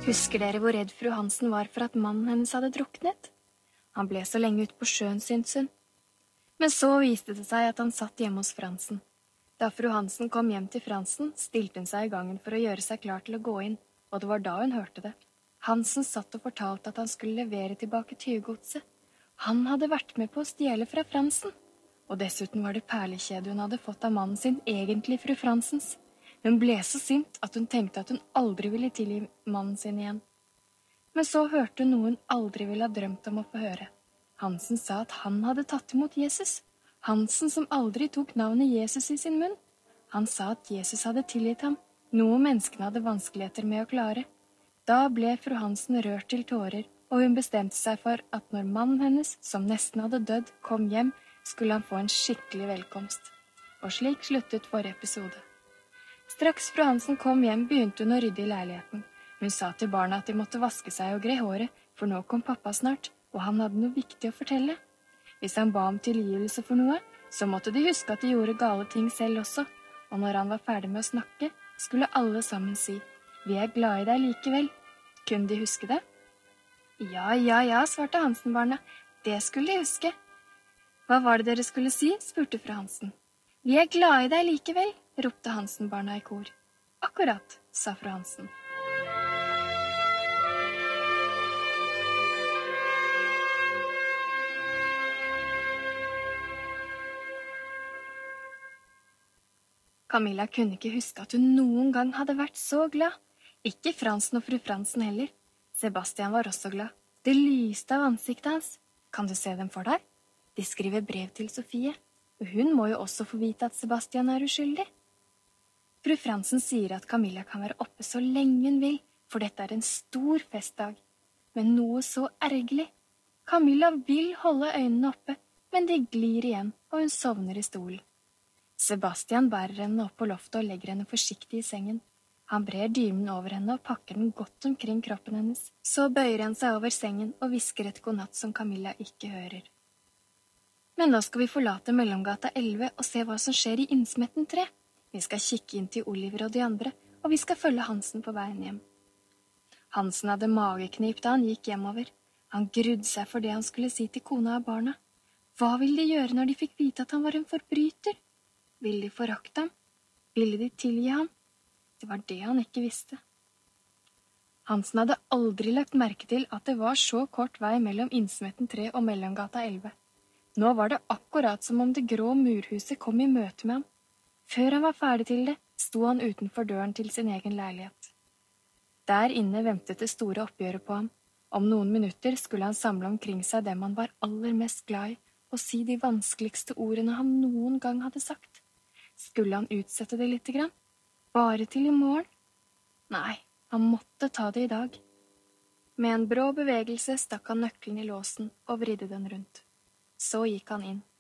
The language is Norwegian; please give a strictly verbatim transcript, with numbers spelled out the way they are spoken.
Husker dere hvor redd fru Hansen var for at mannen hennes hadde druknet? Han ble så lenge ute på sjøen, syntes hun. Men så viste det seg at han satt hjemme hos Fransen. Da fru Hansen kom hjem til Fransen, stilte hun seg i gangen for å gjøre seg klar til å gå inn, og det var da hun hørte det. Hansen satt og fortalte at han skulle levere tilbake tyvegodset. Han hadde vært med på å stjele fra Fransen. Og dessuten var det perlekjede hun hadde fått av mannen sin, egentlig fru Fransens. Hun ble så sint at hun tenkte at hun aldri ville tilgi mannen sin igjen. Men så hørte hun noe hun aldri ville ha drømt om å få høre. Hansen sa at han hadde tatt imot Jesus. Hansen som aldri tok navnet Jesus i sin munn. Han sa at Jesus hadde tilgitt ham, noe menneskene hadde vanskeligheter med å klare. Da ble fru Hansen rørt til tårer, og hun bestemte seg for at når mannen hennes, som nesten hadde dødd, kom hjem, skulle han få en skikkelig velkomst. Og slik sluttet forrige episode. Straks fru Hansen kom hjem, begynte hun å rydde i leiligheten. Hun sa til barna at de måtte vaske seg og gre håret, for nå kom pappa snart, og han hadde noe viktig å fortelle. Hvis han ba om tilgivelse for noe, så måtte de huske at de gjorde gale ting selv også, og når han var ferdig med å snakke, skulle alle sammen si, «Vi er glad i deg likevel». Kunne de huske det? «Ja, ja, ja», svarte Hansen-barna. «Det skulle de huske». «Hva var det dere skulle si?» spurte fru Hansen. «Vi er glad i deg likevel», ropte Hansen-barna i kor. «Akkurat», sa fru Hansen. Camilla kunne ikke huske at hun noen gang hadde vært så glad. Ikke Fransen og fru Fransen heller. Sebastian var også glad. Det lyste av ansiktet hans. Kan du se dem for deg? De skriver brev til Sofie, og hun må jo også få vite at Sebastian er uskyldig. Fru Fransen sier at Camilla kan være oppe så lenge hun vil, for dette er en stor festdag. Men noe så ergerlig. Camilla vil holde øynene oppe, men de glir igjen, og hun sovner i stolen. Sebastian bærer henne opp på loftet og legger henne forsiktig i sengen. Han brer dynen over henne og pakker den godt omkring kroppen hennes. Så bøyer han seg over sengen og hvisker et godnatt som Camilla ikke hører. Men nå skal vi forlate Mellomgata elleve og se hva som skjer i Innsmetten tre. Vi skal kikke inn til Oliver og de andre, og vi skal følge Hansen på veien hjem. Hansen hadde mageknip da han gikk hjemover. Han grudde seg for det han skulle si til kona og barna. Hva ville de gjøre når de fikk vite at han var en forbryter? Ville de forakte ham? Ville de tilgi ham? Det var det han ikke visste. Hansen hadde aldri lagt merke til at det var så kort vei mellom Innsmetten tre og Mellomgata elleve. Nå var det akkurat som om det grå murhuset kom i møte med ham. Før han var ferdig til det, sto han utenfor døren til sin egen leilighet. Der inne ventet det store oppgjøret på ham. Om noen minutter skulle han samle omkring seg dem han var aller mest glad i, og si de vanskeligste ordene han noen gang hadde sagt. Skulle han utsette det litt grann? Bare til i morgen? Nei, han måtte ta det i dag. Med en brå bevegelse stakk han nøkkelen i låsen og vridde den rundt. Så gikk han inn.